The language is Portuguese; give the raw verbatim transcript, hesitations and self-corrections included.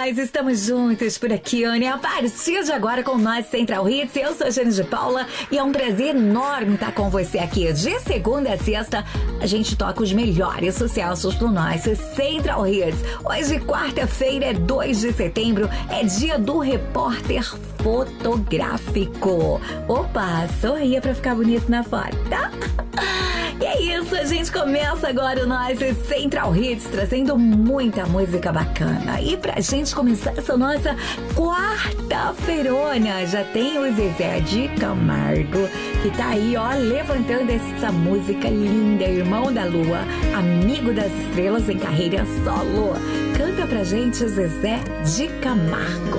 nós estamos juntos por aqui, Ana. A partir de agora com nós, Central Hits. Eu sou a Jane de Paula e é um prazer enorme estar com você aqui. De segunda a sexta, a gente toca os melhores sucessos do nosso Central Hits. Hoje, quarta-feira, é dois de setembro, é dia do repórter fotográfico. Opa, sorria pra ficar bonito na foto, tá? E é isso, a gente começa agora o nosso Central Hits, trazendo muita música bacana. E pra gente começar essa nossa quarta-feirona, já tem o Zezé de Camargo, que tá aí, ó, levantando essa música linda, Irmão da Lua, amigo das estrelas em carreira solo. Canta pra gente, Zezé de Camargo.